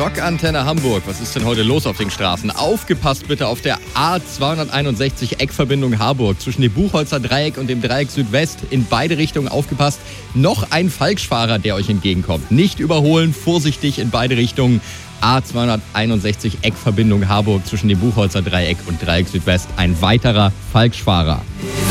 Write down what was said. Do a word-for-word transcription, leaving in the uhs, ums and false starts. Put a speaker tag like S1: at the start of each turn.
S1: Rockantenne Hamburg. Was ist denn heute los auf den Straßen? Aufgepasst bitte auf der A zweihunderteinundsechzig Eckverbindung Harburg zwischen dem Buchholzer Dreieck und dem Dreieck Südwest. In beide Richtungen aufgepasst. Noch ein Falschfahrer, der euch entgegenkommt. Nicht überholen, vorsichtig in beide Richtungen. A zweihunderteinundsechzig Eckverbindung Harburg zwischen dem Buchholzer Dreieck und Dreieck Südwest. Ein weiterer Falschfahrer.